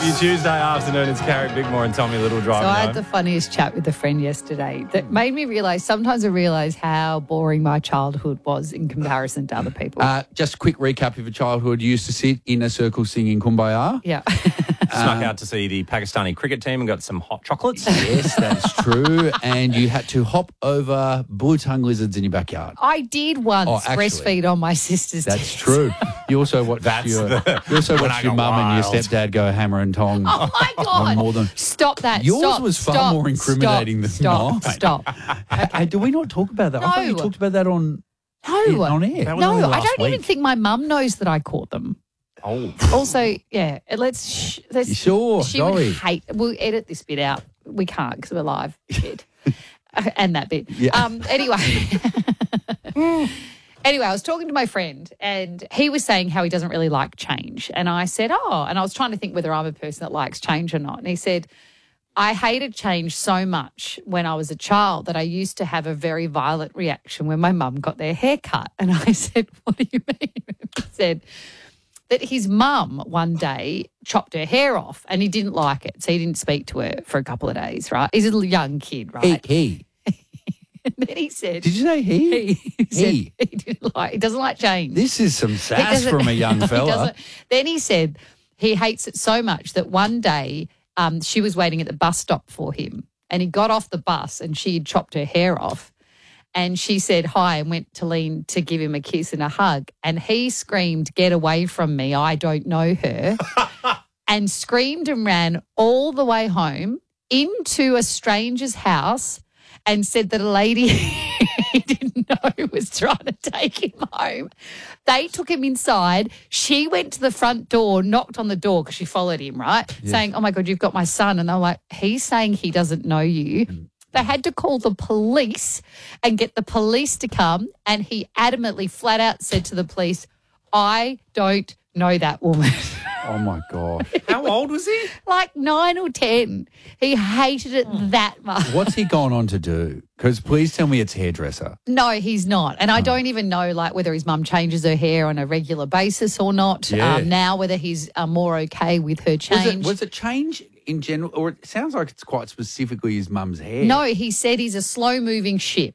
Your Tuesday afternoon, it's Carrie Bickmore and Tommy Little driving So I home. had the funniest chat with a friend yesterday that made me realise, sometimes I realise how boring my childhood was in comparison to other people. Just a quick recap of your childhood. You used to sit in a circle singing Kumbaya. Yeah. Snuck out to see the Pakistani cricket team and got some hot chocolates. Yes, that's true. And you had to hop over blue tongue lizards in your backyard. I did once actually, breastfeed on my sister's That's tits. true. You also watched your mum and your stepdad go hammer and tong. Oh, my God. More than Stop that. yours Stop, was far stop, more incriminating than mine. Stop. Hey, do we not talk about that? I thought you No. talked about that on No. on air. That was No, only I last don't even week. think my mum knows that I caught them. Oh. Also, yeah, let's Sure, she sorry. would hate. We'll edit this bit out. We can't because we're live. Bit. And that bit. Yeah. Anyway. Anyway, I was talking to my friend and he was saying how he doesn't really like change. And I said, and I was trying to think whether I'm a person that likes change or not. And he said, I hated change so much when I was a child that I used to have a very violent reaction when my mum got their hair cut. And I said, what do you mean? He said that his mum one day chopped her hair off and he didn't like it. So he didn't speak to her for a couple of days, right? He's a young kid, right? He. And then he said... Did you say he? He said he doesn't like change. This is some He sass doesn't- from a young he fella. doesn't. Then he said he hates it so much that one day she was waiting at the bus stop for him and he got off the bus and she had chopped her hair off and she said hi and went to lean to give him a kiss and a hug and he screamed, "Get away from me, I don't know her," and screamed and ran all the way home into a stranger's house and said that a lady he didn't know was trying to take him home. They took him inside. She went to the front door, knocked on the door because she followed him, right? Yes. Saying, "Oh, my God, you've got my son." And they're like, he's saying he doesn't know you. They had to call the police and get the police to come. And he adamantly, flat out said to the police, "I don't know that woman." Oh, my God. How old was he? Like 9 or 10. He hated it that much. What's he gone on to do? Because please tell me it's hairdresser. No, he's not. And I don't even know like whether his mum changes her hair on a regular basis or not. Yeah. Now, whether he's more okay with her change. Was it change in general? Or it sounds like it's quite specifically his mum's hair. No, he said he's a slow-moving ship.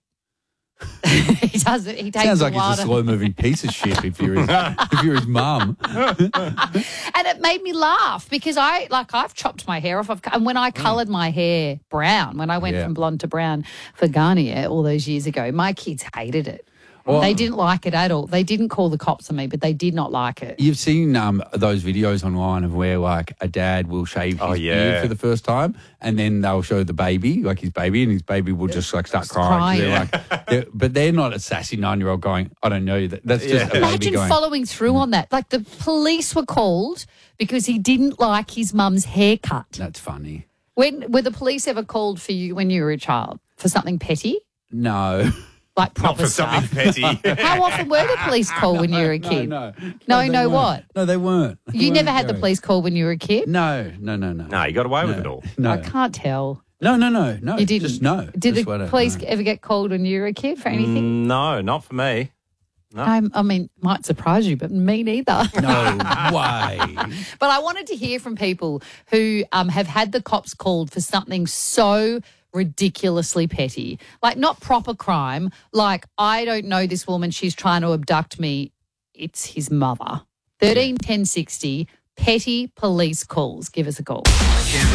He doesn't. He takes Sounds a like while he's a to- slow-moving piece of shit if you're his mum. And it made me laugh because I've chopped my hair off. And when I coloured my hair brown, when I went Yeah. from blonde to brown for Garnier all those years ago, my kids hated it. Well- They didn't like it at all. They didn't call the cops on me, but they did not like it. You've seen those videos online of where like a dad will shave his beard for the first time, and then they'll show the baby, like his baby, and his baby will just like start crying. crying. But they're not a sassy 9-year-old going, "I don't know you." That's just a baby Imagine going. following through on that. Like the police were called because he didn't like his mum's haircut. That's funny. Were the police ever called for you when you were a child for something petty? No. Like Not proper for stuff? something petty. How often were the police called when you were a kid? No, No, they no, weren't. what? No, they weren't. They You weren't never had the going. police called when you were a kid? No. No, you got away with it all. No. I can't tell. No. You didn't? Just no. Did Just the what I- police no. ever get called when you were a kid for anything? No, not for me. No. I mean, might surprise you, but me neither. No way. But I wanted to hear from people who have had the cops called for something so ridiculously petty, like not proper crime, like I don't know this woman, she's trying to abduct me. It's his mother. 13 10 60, petty police calls. Give us a call.